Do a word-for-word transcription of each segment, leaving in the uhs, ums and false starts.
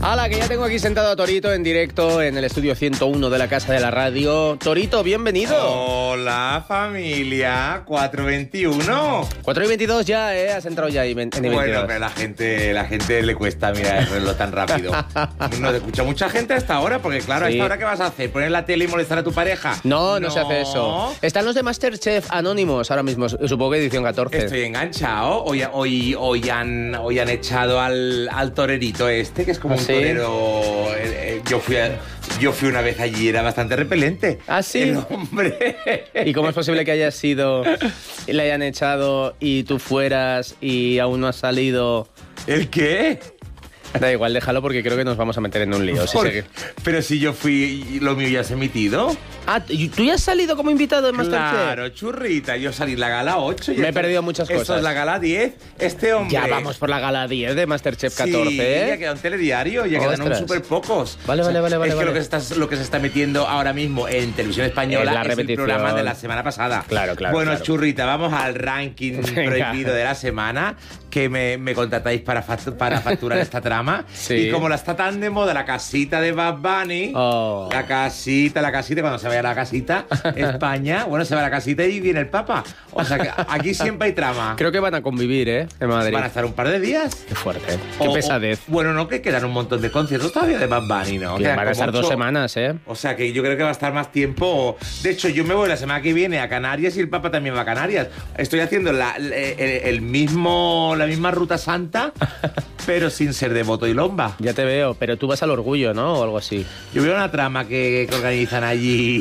Hala, que ya tengo aquí sentado a Torito en directo en el estudio ciento uno de la Casa de la Radio. Torito, bienvenido. Hola, familia. cuatro veintiuno. cuatro y veintidós ya, ¿eh? Has entrado ya en I veintidós. Bueno, pero la gente, la gente le cuesta mirar el reloj tan rápido. Nos escucha mucha gente hasta ahora, porque claro, Sí. ¿a esta hora qué vas a hacer? ¿Poner la tele y molestar a tu pareja? No, no, no se hace eso. Están los de MasterChef Anónimos ahora mismo, supongo que edición catorce. Estoy enganchado. Hoy, hoy, hoy, han, hoy han echado al, al torerito este, que es como ¿Ah, un sí? torero. eh, eh, Yo fui, a- yo fui una vez allí, era bastante repelente. ¿Ah, sí? El hombre. ¿Y cómo es posible que hayas sido y le hayan echado y tú fueras y aún no has salido? ¿El qué? Da igual, déjalo porque creo que nos vamos a meter en un lío. Si Por- sigue. Pero si yo fui y lo mío ya se ha emitido. Ah, ¿y ¿tú ya has salido como invitado en MasterChef? Claro, churrita. Yo salí en la gala ocho. y Me he esto- perdido muchas Esto cosas. es la gala diez. Este hombre... Ya vamos por la gala diez de MasterChef Sí, catorce, ya ¿eh? queda un telediario, ya quedan Ostras. súper pocos. Vale, vale, vale, vale, Es que vale. Lo, que se está, lo que se está metiendo ahora mismo en televisión española Es la es, repetición. el programa de la semana pasada. Claro, claro, Bueno, claro. churrita, vamos al ranking Venga. prohibido de la semana, que me, me contratáis para, fact- para facturar esta trama. Sí. Y como la está tan de moda la casita de Bad Bunny, Oh. la casita, la casita, cuando se vaya a la casita, España, bueno, se va a la casita y viene el Papa. O sea que aquí siempre hay trama. Creo que van a convivir, ¿eh? En Madrid. Van a estar un par de días. Qué fuerte. Qué O- pesadez. o- bueno, no, que quedan un montón de conciertos todavía de Bad Bunny, ¿no? Que Quedan van a como estar dos ocho. semanas, ¿eh? O sea que yo creo que va a estar más tiempo. De hecho, yo me voy la semana que viene a Canarias y el Papa también va a Canarias. Estoy haciendo la, el, el mismo, la misma ruta santa, pero sin ser de Boto y Lomba. Ya te veo, pero tú vas al Orgullo, ¿no? O algo así. Yo veo una trama que, que organizan allí.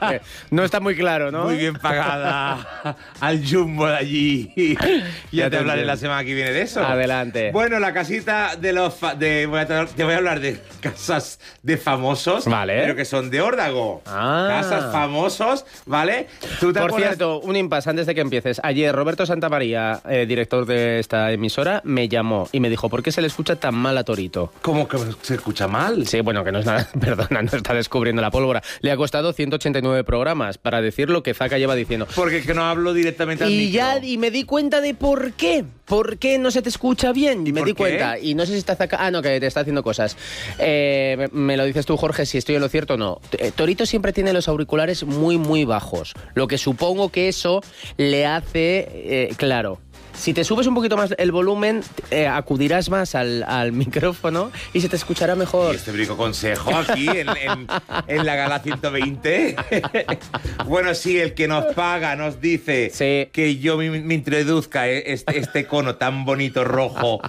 No está muy claro, ¿no? Muy bien pagada al Jumbo de allí. Ya, Ya te te hablaré entiendo. la semana que viene de eso. Adelante. Bueno, la casita de los... fa- de, voy a, te voy a hablar de casas de famosos. Vale. Pero que son de órdago. Ah. Casas famosos, ¿vale? ¿Tú te Por acuerdas? cierto, un impasse antes de que empieces. Ayer Roberto Santamaría, eh, director de esta emisora, me llamó y me dijo, ¿por qué se le escucha tan mal a Torito? ¿Cómo que se escucha mal? Sí, bueno, que no es nada, perdona, no está descubriendo la pólvora. Le ha costado ciento ochenta y nueve programas para decir lo que Zaka lleva diciendo. Porque que no hablo directamente al Y micro. ya y me di cuenta de por qué. ¿Por qué no se te escucha bien? ¿Y me por di qué? cuenta. Y no sé si está Zaka... Ah, no, que te está haciendo cosas. Eh, me, me lo dices tú, Jorge, si estoy en lo cierto o no. Eh, Torito siempre tiene los auriculares muy, muy bajos. Lo que supongo que eso le hace... eh, claro... Si te subes un poquito más el volumen, eh, acudirás más al, al micrófono y se te escuchará Y mejor. este brico consejo aquí en, en- en la gala ciento veinte. Bueno, sí, el que nos paga nos dice Sí. que yo me, me introduzca este, este cono tan bonito rojo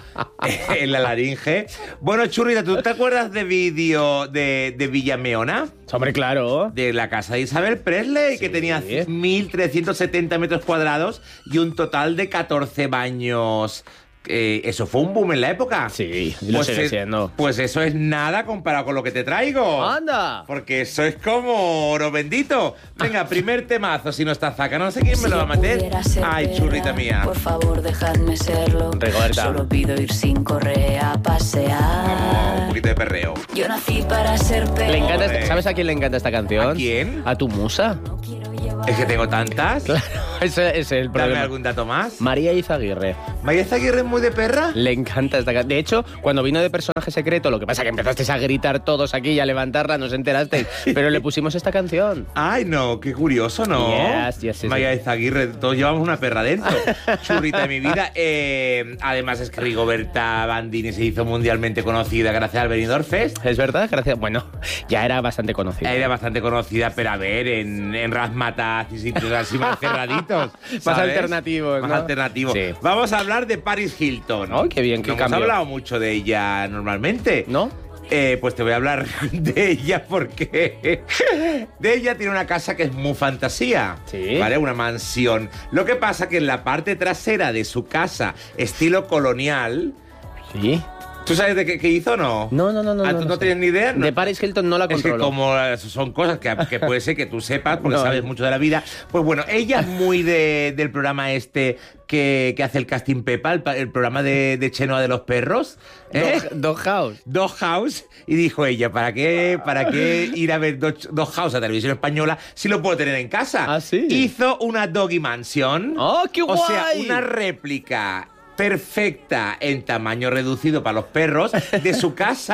en la laringe. Bueno, Churrita, ¿tú te acuerdas de vídeo de, de Villameona? Hombre, claro. De la casa de Isabel Presley, Sí. que tenía mil trescientos setenta metros cuadrados y un total de catorce baños. Eh, eso fue un boom en la época. Sí, y lo sigue es- siendo. Pues eso es nada comparado con lo que te traigo. ¡Anda! Porque eso es como oro bendito. Venga, primer temazo, si no está Zaka. No sé quién me lo va a meter. Ay, churrita mía. Por favor, dejadme serlo. Rigoberta. Solo pido ir sin correa a Vamos, un pasear. poquito de perreo. Yo nací para ser perro. Le encanta, Joder. esta- ¿sabes a quién le encanta esta canción? ¿A quién? A tu musa. No quiero llevar Es que tengo tantas. Claro, ese, ese es el Dame problema. algún dato más. María Izaguirre. ¿María Zaguirre es muy de perra? Le encanta esta canción. De hecho, cuando vino de personaje secreto, lo que pasa es que empezasteis a gritar todos aquí y a levantarla, no os enterasteis. Pero le pusimos esta canción. Ay, no, qué curioso, ¿no? Yes, yes, yes, María yes. Izaguirre, todos llevamos una perra dentro. Churrita de mi vida. Eh, además es que Rigoberta Bandini se hizo mundialmente conocida gracias al Benidorm Fest. ¿Es verdad? Gracias. Bueno, ya era bastante conocida. Era bastante conocida, pero a ver, en, en Razmataz y sitios así más cerraditos. Más ¿sabes? alternativos, Más ¿no? alternativos. Sí. Vamos a hablar de Paris Hilton. Oh, qué bien, qué No hemos cambio. hablado mucho de ella normalmente. ¿No? Eh, pues te voy a hablar de ella porque de ella tiene una casa que es muy fantasía, Sí. ¿vale? Una mansión. Lo que pasa que en la parte trasera de su casa, estilo colonial, Sí. ¿tú sabes de qué, qué hizo o no? No, no, no, no. ¿Ah, tú no, sé. tienes ni idea? No. De Paris Hilton no la Es que controlo. como eh, son cosas que, que puede ser que tú sepas porque No, sabes eh. mucho de la vida. Pues bueno, ella es muy de, del programa este que, que hace el Casting Pepa, el, pa- el programa de, de Chenoa de los perros. ¿eh? Dog, Dog House. Dog House, y dijo ella, ¿para qué, para qué ir a ver Dog, Dog House a televisión española si lo puedo tener en casa? ¿Ah, sí? Hizo una Doggy Mansion. ¡Oh, qué O sea, guay! una réplica perfecta en tamaño reducido para los perros de su casa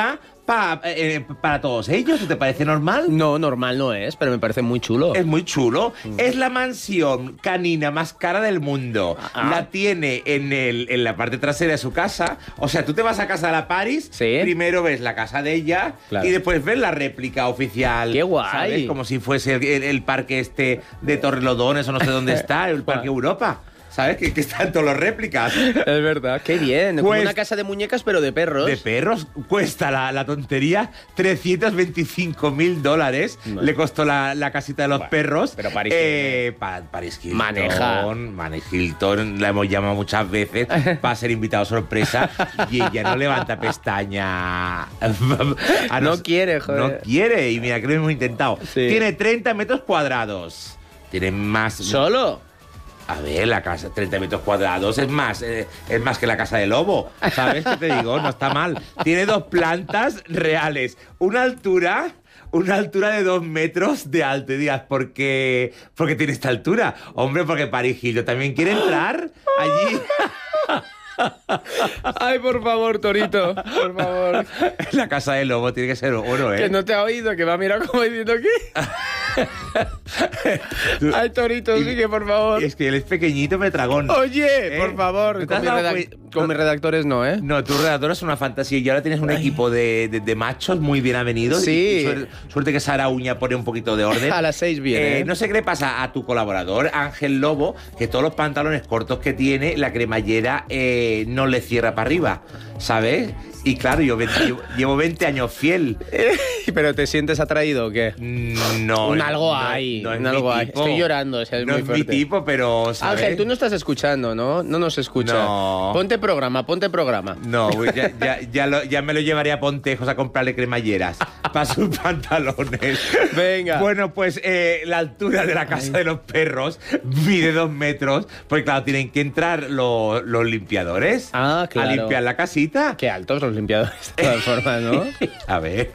pa, eh, para todos ellos. ¿Te parece normal? No, normal no es, pero me parece muy chulo. Es muy chulo. Mm. Es la mansión canina más cara del mundo. Ah. La tiene en, el, en la parte trasera de su casa. O sea, tú te vas a casa de la Paris, ¿sí? Primero ves la casa de ella, claro, y después ves la réplica oficial. ¡Qué guay! ¿Sabes? Como si fuese el, el, el parque este de Torrelodones o no sé dónde está, el Parque Europa. ¿Sabes? Que, que están todos los réplicas. Es verdad. Qué bien. Como pues, una casa de muñecas, pero de perros. De perros. Cuesta la, la tontería trescientos veinticinco mil dólares. No. Le costó la, la casita de los bueno, perros. Pero Paris eh, pa, Paris Hilton. Maneja. Paris Hilton. La hemos llamado muchas veces para ser invitado sorpresa. Y ella no levanta pestaña. no, no quiere, joder. No quiere. Y mira que lo hemos intentado. Sí. Tiene treinta metros cuadrados. Tiene más... ¿Solo? A ver, la casa, treinta metros cuadrados, es más, eh, es más que la casa de Lobo, ¿sabes qué te digo? No está mal. Tiene dos plantas reales, una altura... Una altura de dos metros de alto, y digas, ¿por qué, ¿por qué tiene esta altura? Hombre, porque Paris Hilton también quiere entrar allí. Ay, por favor, Torito, por favor. La casa de Lobo tiene que ser oro, ¿eh? Que no te ha oído, que va a mirar como diciendo ¿qué? Ay, Torito, sigue, por favor. Es que él es pequeñito, pero dragón. Oye, ¿eh? Por favor. Con, mis redac con mis redactores no, ¿eh? No, tu redactor es una fantasía. Y ahora tienes un Ay. equipo de, de, de machos muy bien avenidos. Sí. Y suerte, suerte que Sara Uña pone un poquito de orden. A las seis viene. Eh, no sé qué le pasa a tu colaborador, Ángel Lobo, que todos los pantalones cortos que tiene, la cremallera eh, no le cierra para arriba, ¿sabes? Y claro, yo llevo, llevo veinte años fiel. ¿Pero te sientes atraído o qué? No. Un algo no, hay. No, no un algo hay. Estoy llorando, o sea, es no muy es fuerte. mi tipo, pero, ¿sabes? Ángel, tú no estás escuchando, ¿no? No nos escuchas. No. Ponte programa, ponte programa. No, ya, ya, ya, lo, ya me lo llevaré a Pontejos a comprarle cremalleras para sus pantalones. Venga. Bueno, pues eh, la altura de la casa Ay. de los perros mide dos metros, porque claro, tienen que entrar los, los limpiadores ah, claro. a limpiar la casita. Qué altos los limpiadores, de todas formas, ¿no? A ver.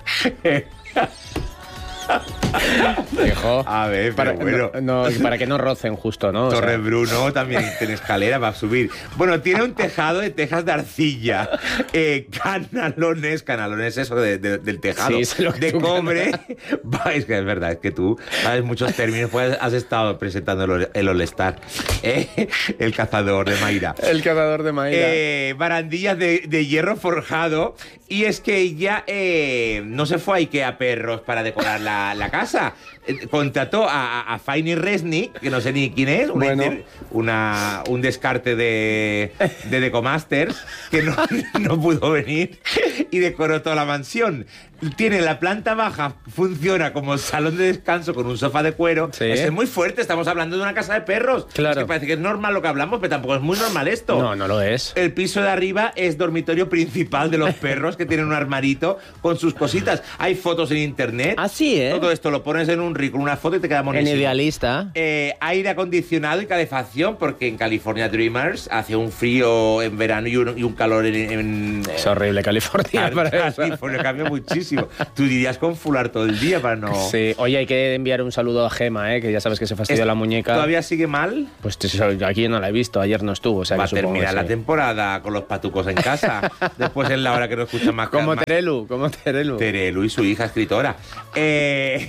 Viejo. A ver, para, pero bueno. No, no, para que no rocen justo, ¿no? Torre o sea. Bruno también tiene escalera para subir. Bueno, tiene un tejado de tejas de arcilla, eh, canalones, canalones eso de, de, del tejado, sí, sé lo que de cobre. Va, es que es verdad, es que tú sabes muchos términos, pues has estado presentando el All-Star, eh, el cazador de Mayra. El cazador de Mayra. Eh, barandillas de, de hierro forjado, y es que ella eh, no se fue a Ikea Perros para decorar la, la casa. Eh, contrató a, a, a Fanny Resnick, que no sé ni quién es, una, bueno. inter, una un descarte de, de Decomasters, que no, no pudo venir, y decoró toda la mansión. Tiene la planta baja, funciona como salón de descanso con un sofá de cuero. Sí. Es muy fuerte, estamos hablando de una casa de perros. Claro. Es que parece que es normal lo que hablamos, pero tampoco es muy normal esto. No, no lo es. El piso de arriba es dormitorio principal de los perros, que tienen un armarito con sus cositas. Hay fotos en internet. Ah, sí, ¿eh? Todo esto lo pones en un reel con una foto y te queda monísimo. En Idealista. Eh, aire acondicionado y calefacción, porque en California Dreamers hace un frío en verano y un, y un calor en... en es horrible California. Para California cambia muchísimo. Tú dirías con fular todo el día para no... Sí, oye, hay que enviar un saludo a Gema, ¿eh? Que ya sabes que se fastidió es, la muñeca. ¿Todavía sigue mal? Pues aquí no la he visto, ayer no estuvo. O sea, va que a terminar sí. la temporada con los patucos en casa. Después en la hora que no escuchan más. Como más. Terelu, como Terelu. Terelu y su hija escritora. Eh...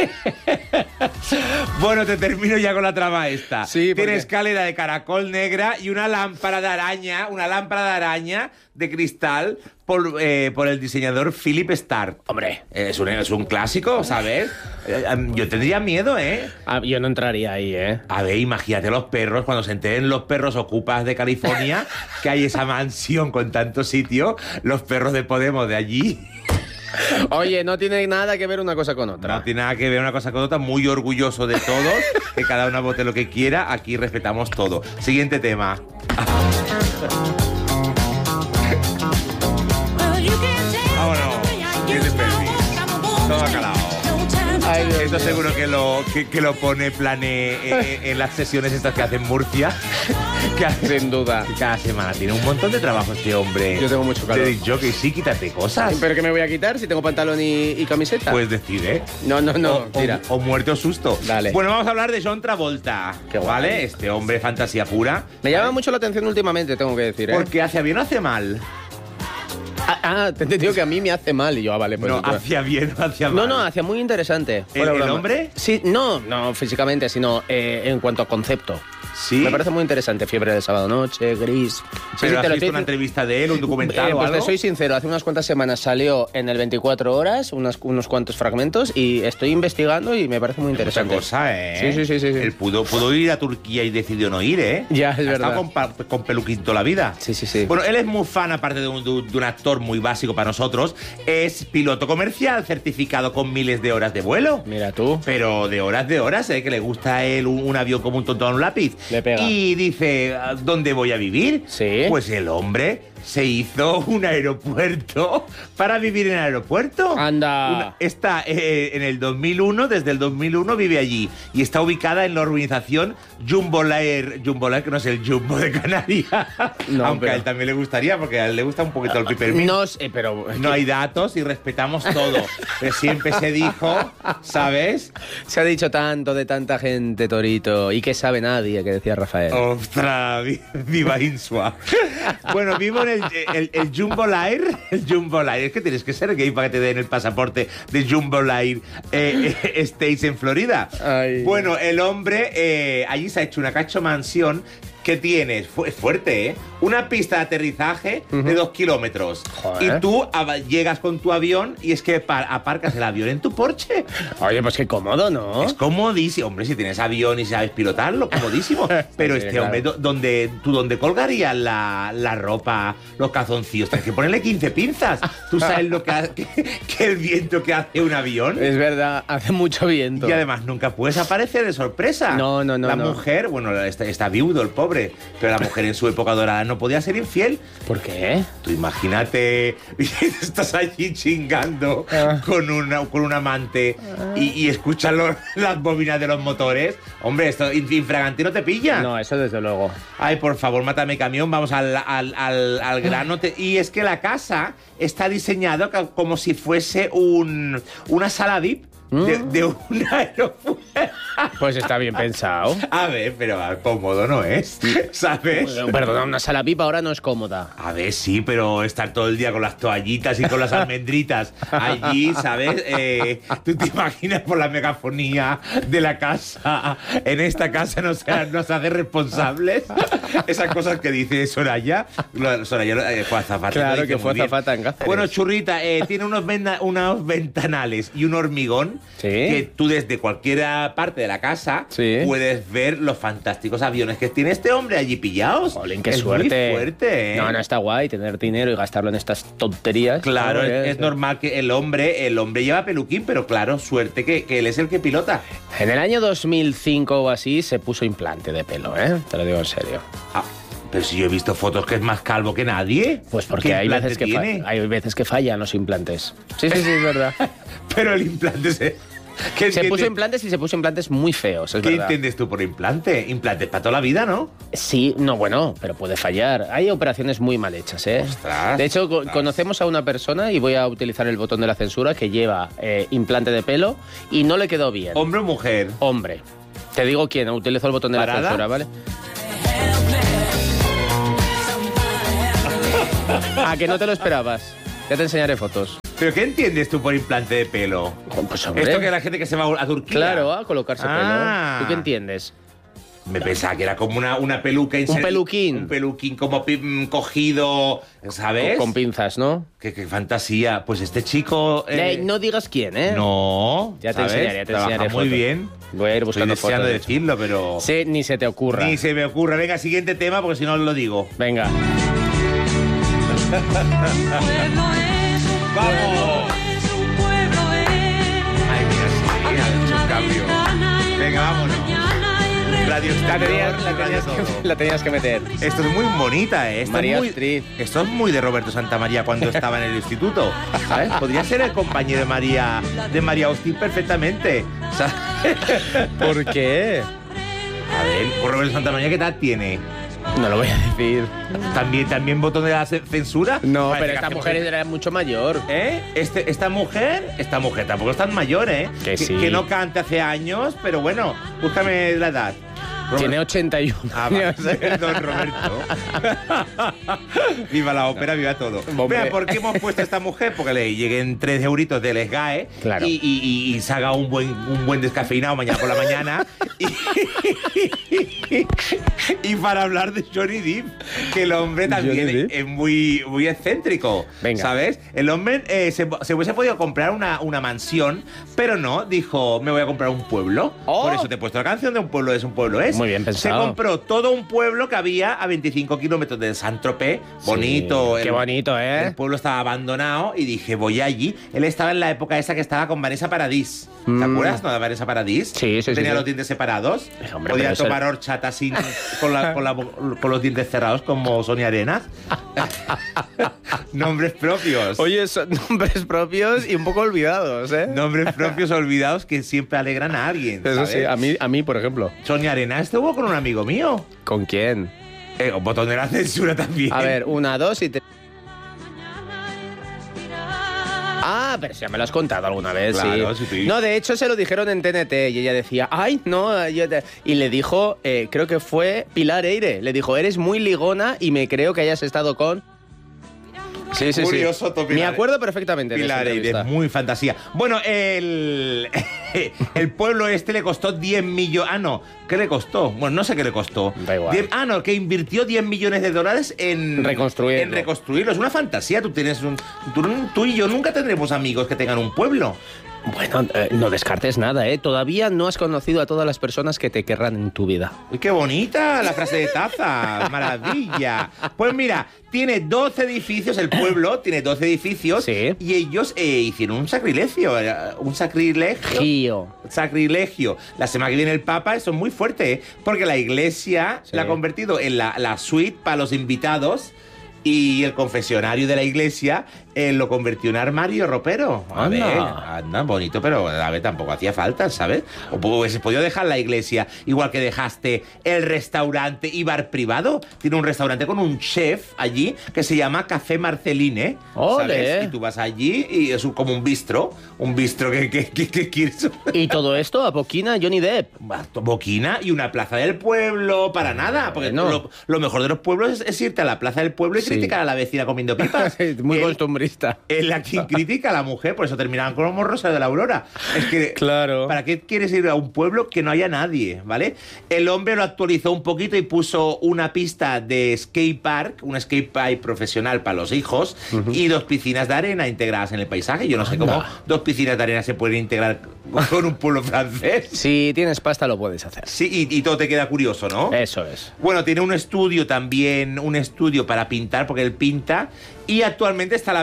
Bueno, te termino ya con la trama esta. Sí, Tiene porque... escalera de caracol negra y una lámpara de araña, una lámpara de araña de cristal por, eh, por el diseñador Philip Stark. Hombre, es un, es un clásico, ¿sabes? Yo tendría miedo, ¿eh? Ah, yo no entraría ahí, ¿eh? A ver, imagínate los perros, cuando se enteren los perros ocupas de California, que hay esa mansión con tanto sitio, los perros de Podemos de allí... Oye, no tiene nada que ver una cosa con otra. No tiene nada que ver una cosa con otra. Muy orgulloso de todos, que cada uno vote lo que quiera. Aquí respetamos todo. Siguiente tema. Vámonos. Siguiente permiso. Todo calado. Ay, esto seguro que lo, que, que lo pone Plane en, en las sesiones estas que hace en Murcia. Que hace, sin duda. Que cada semana tiene un montón de trabajo este hombre. Yo tengo mucho calor. Te he dicho que sí, quítate cosas. ¿Pero qué me voy a quitar si tengo pantalón y, y camiseta? Puedes decir, ¿eh? No, no, no. O, mira. O, o muerte o susto. Dale. Bueno, vamos a hablar de John Travolta. Qué guay. ¿Vale? Este hombre fantasía pura. Me ¿vale? llama mucho la atención últimamente, tengo que decir, ¿eh? Porque hace bien o hace mal. Ah, ah, te he entendido que a mí me hace mal. Y yo, ah, vale, pues... No, entonces- hacía bien, no hacía mal. No, no, hacía muy interesante. ¿El- Fuera el broma. hombre? Sí, no, no físicamente, sino eh, en cuanto a concepto. Sí. Me parece muy interesante. Fiebre de sábado noche, gris. Sí, ¿Pero sí, has te lo visto estoy una diciendo. entrevista de él, un documental Eh, o pues algo? te soy sincero, hace unas cuantas semanas salió en el veinticuatro horas unas, unos cuantos fragmentos y estoy investigando y me parece muy Mucha interesante. cosa, ¿eh? Sí, sí, sí, sí, sí. Él pudo, pudo ir a Turquía y decidió no ir, ¿eh? Ya, es Ha verdad. estado con, pa- con peluquín toda la vida. Sí, sí, sí. Bueno, él es muy fan, aparte de un, de un- de un actor muy básico para nosotros. Es piloto comercial, certificado con miles de horas de vuelo. Mira tú. Pero de horas de horas, ¿eh? Que le gusta a él un, un avión como un tonto a un lápiz. Le pega. Y dice, ¿dónde voy a vivir? Sí. Pues el hombre se hizo un aeropuerto para vivir en el aeropuerto. Anda. Una- está eh, en el dos mil uno, desde el dos mil uno vive allí. Y está ubicada en la urbanización Jumbo Lair, Jumbo Lair, que no es el Jumbo de Canarias. No, Aunque pero- a él también le gustaría, porque a él le gusta un poquito el pipermint. No sé, pero... No hay datos y respetamos todo. Pero siempre se dijo, ¿sabes? Se ha dicho tanto de tanta gente, Torito, y que sabe nadie, que decía Rafael. Ostras, vi- viva Insua. Bueno, vivo en el, el, el Jumbo Lair. El Jumbo Lair. Es que tienes que ser gay para que te den el pasaporte de Jumbo Lair eh, eh, Estates en Florida. Ay. Bueno, el hombre eh, allí se ha hecho una cacho mansión que tiene, fu- es fuerte, ¿eh? Una pista de aterrizaje de dos kilómetros. Joder. Y tú ab- llegas con tu avión y es que pa- aparcas el avión en tu Porsche. Oye, pues qué cómodo, ¿no? Es comodísimo. Hombre, si tienes avión y sabes pilotarlo, comodísimo. Pero Sí, este claro. hombre, do- donde, ¿tú dónde colgarías la, la ropa, los calzoncillos? Tienes que ponerle quince pinzas. ¿Tú sabes lo que, ha- que, que el viento que hace un avión? Es verdad, hace mucho viento. Y además nunca puedes aparecer de sorpresa. No, no, no, La no. mujer, bueno, está, está viudo el pobre, pero la mujer en su época dorada no podía ser infiel. ¿Por qué? Tú imagínate, estás allí chingando Ah. con, una, con un amante y, y escuchas los- las bobinas de los motores. Hombre, esto in- infragante no te pilla. No, eso desde luego. Ay, por favor, mátame camión, vamos al, al, al, al grano. Te- y es que la casa está diseñada ca- como si fuese un, una sala V I P de, de un aeropuerto. Pues está bien pensado. A ver, pero ah, cómodo no es, ¿sabes? Perdona, una sala V I P ahora no es cómoda. A ver, sí, pero estar todo el día con las toallitas y con las almendritas allí, ¿sabes? Eh, ¿Tú te imaginas por la megafonía de la casa? En esta casa nos, nos hace responsables. Esas cosas que dice Soraya. Lo- Soraya eh, fue azafata. Claro lo dice que fue muy bien. azafata en Cáceres. Bueno, Churrita, eh, tiene unos, venda- unos ventanales y un hormigón Sí. que tú desde cualquier parte de la casa Sí. puedes ver los fantásticos aviones que tiene este hombre allí pillados. Jolín, qué es suerte. Muy fuerte, ¿eh? No, no está guay tener dinero y gastarlo en estas tonterías. Claro, Claro, es, es normal que el hombre, el hombre lleva peluquín, pero claro, suerte que, que él es el que pilota. En el año dos mil cinco o así se puso implante de pelo, ¿eh? Te lo digo en serio. Ah, pero si yo he visto fotos que es más calvo que nadie. Pues porque ¿Qué hay implante veces, que fa- tiene? hay veces que fallan los implantes. Sí, sí, sí, es verdad. Pero el implante se... ¿Qué, Se entiende- puso implantes y se puso implantes muy feos, es ¿Qué verdad. entiendes tú por implante? Implantes para toda la vida, ¿no? Sí, no, bueno, pero puede fallar. Hay operaciones muy mal hechas, ¿eh? Ostras, de hecho, co- ostras. conocemos a una persona, y voy a utilizar el botón de la censura, que lleva eh, implante de pelo y no le quedó bien. ¿Hombre o mujer? Hombre. Te digo quién, utilizo el botón de la ¿Parada? censura, ¿vale? ¿A que no te lo esperabas? Ya te enseñaré fotos. ¿Pero qué entiendes tú por implante de pelo? Pues hombre. Esto que la gente que se va a Turquía. Claro, a colocarse Ah. pelo. ¿Tú qué entiendes? Me pensaba que era como una, una peluca. Un inser- peluquín. Un peluquín como pi- mm, cogido, ¿sabes? Con, con pinzas, ¿no? Qué, qué fantasía. Pues este chico... eh, Eh, no digas quién, ¿eh? No, Ya te ¿sabes? enseñaré, ya te Trabaja enseñaré muy fotos. bien. Voy a ir buscando Estoy deseando fotos, de hecho. decirlo, pero... Sí, ni se te ocurra. Ni se me ocurra. Venga, siguiente tema, porque si no lo digo. Venga. ¡Vamos! Ay, mira, sí, ha hecho un cambio. Venga, vámonos. Radio La Exterior, tenías, la, Radio tenías Todo. que, la tenías que meter. Esto es muy bonita, ¿eh? Esto María es muy, Actriz. Esto es muy de Roberto Santamaría cuando estaba en el instituto, ¿sabes? Podría ser el compañero de María de María Austin perfectamente, ¿sabes? ¿Por qué? A ver, pues Roberto Santamaría, ¿qué edad tiene? No lo voy a decir. ¿También, también botón de la ce- censura? No, Parece pero que esta hace mujer mujer- era mucho mayor. ¿Eh? Este, esta mujer, esta mujer tampoco es tan mayor, ¿eh? Que sí. que no cante hace años, pero bueno, búscame la edad. Tiene ochenta y uno Ah, años. vale. Don Roberto. Viva la ópera, viva todo. Hombre. Mira, ¿por qué hemos puesto a esta mujer? Porque le lleguen tres euritos del S G A E Claro. y, y, y, y se haga un buen, un buen descafeinado mañana por la mañana. y, y para hablar de Johnny Depp, que el hombre también Johnny Depp. es muy, muy excéntrico. Venga. ¿Sabes? El hombre eh, se, se hubiese podido comprar una, una mansión, pero no, dijo, me voy a comprar un pueblo. Oh. Por eso te he puesto la canción de Un pueblo es, un pueblo es. Muy bien pensado. Se compró todo un pueblo que había a veinticinco kilómetros de Saint-Tropez. Bonito. Sí, qué bonito, ¿eh? El pueblo estaba abandonado y dije, voy allí. Él estaba en la época esa que estaba con Vanessa Paradis. ¿Te Mm. acuerdas, no, de Vanessa Paradis? Sí, sí, sí, Tenía sí. los dientes separados. Eh, hombre, Podía pero eso- tomar horchata sin, con, la- con la- con los dientes cerrados como Sonia Arenas. Nombres propios. Oye, son nombres propios y un poco olvidados, ¿eh? Nombres propios olvidados que siempre alegran a alguien. Eso ¿sabes? sí, a mí, a mí, por ejemplo. Sonia Arenas estuvo con un amigo mío. ¿Con quién? Eh, un botón de la censura también. A ver, una, dos y tres. Ah, pero si ya me lo has contado alguna vez, Claro, sí. sí, sí. No, de hecho se lo dijeron en T N T y ella decía, ay, no, yo te-". y le dijo, eh, creo que fue Pilar Eire, le dijo, eres muy ligona y me creo que hayas estado con... Sí, sí, Curioso, sí. to, Me Pilar- acuerdo perfectamente de esa Pilar Eire, entrevista. muy fantasía. Bueno, el, el pueblo este le costó diez millones... Ah, no, ¿qué le costó? Bueno, no sé qué le costó. Da igual. diez ah, no, que invirtió diez millones de dólares en... Reconstruirlo. En reconstruirlo. Es una fantasía. Tú tienes un... Tú, tú y yo nunca tendremos amigos que tengan un pueblo. Bueno, eh, no descartes nada, ¿eh? Todavía no has conocido a todas las personas que te querrán en tu vida. Uy, qué bonita la frase de Taza. Maravilla. Pues mira, tiene doce edificios, el pueblo tiene doce edificios. Sí. Y ellos eh, hicieron un sacrilegio. eh, Un sacrilegio. Gio. Sacrilegio. La semana que viene el Papa, eso es muy fuerte, ¿eh? Porque la iglesia Sí. la ha convertido en la, la suite para los invitados y el confesionario de la iglesia eh, lo convirtió en armario ropero. A Anda. ver, anda, bonito, pero a ver, tampoco hacía falta, ¿sabes? O hubieses podido dejar la iglesia, igual que dejaste el restaurante y bar privado. Tiene un restaurante con un chef allí que se llama Café Marceline, ¡Ole! ¿sabes? Y tú vas allí y es un- como un bistro, un bistro que, que, que, que quieres... Y todo esto a poquina Johnny Depp. Boquina y una plaza del pueblo, para nada. Porque Bueno. lo, lo mejor de los pueblos es, es irte a la plaza del pueblo y Sí. criticar a la vecina comiendo pipas. Muy Él- costumbrista. Es la quien critica a la mujer, por eso terminaban con los Rosario de la Aurora. Es que, Claro. ¿para qué quieres ir a un pueblo que no haya nadie, ¿vale? El hombre lo actualizó un poquito y puso una pista de skate park, un skate park profesional para los hijos, y dos piscinas de arena integradas en el paisaje. Yo no sé Anda. cómo dos piscinas de arena se pueden integrar con un pueblo francés. Si tienes pasta lo puedes hacer. Sí, y, y todo te queda curioso, ¿no? Eso es. Bueno, tiene un estudio también, un estudio para pintar, porque él pinta, y actualmente está a la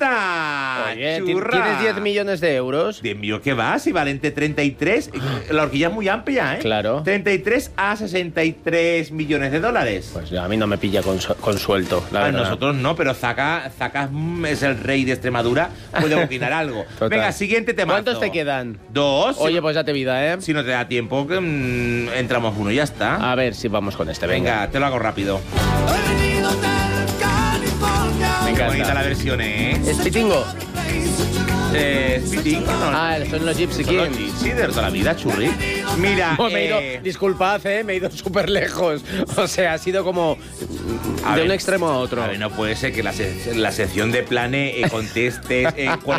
venta. Oye, ti- ¡Churra! tienes diez millones de euros. diez millones que va, si vale entre treinta y tres, la horquilla es muy amplia, ¿eh? Claro. treinta y tres a sesenta y tres millones de dólares. Pues a mí no me pilla con, su- con suelto, la a verdad. nosotros no, pero Zaka, Zaka mm, es el rey de Extremadura, puede opinar algo. Total. Venga, siguiente tema. ¿Cuántos te quedan? Dos. Oye, pues date vida, ¿eh? Si no te da tiempo, que mm, entramos uno y ya está. A ver si vamos con este, venga. Venga, te lo hago rápido. Me Qué encanta. bonita la versión, ¿eh? ¿Es Pitingo? Eh, Speeding, ¿no? Ah, son los Gypsy Son los Kings. Gypsy de toda la vida, churri. Mira, No, me he ido, eh, disculpad, eh, me he ido súper lejos. O sea, ha sido como a de ver, un extremo a otro. a ver, no puede ser que la, se- la sección de Plane eh, contestes en